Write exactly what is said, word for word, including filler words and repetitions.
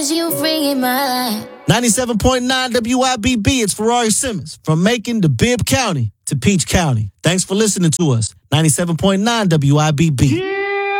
You bring in my life. ninety-seven point nine W I B B, it's Ferrari Simmons. From Macon to Bibb County to Peach County. Thanks for listening to us. ninety-seven point nine W I B B. Yeah.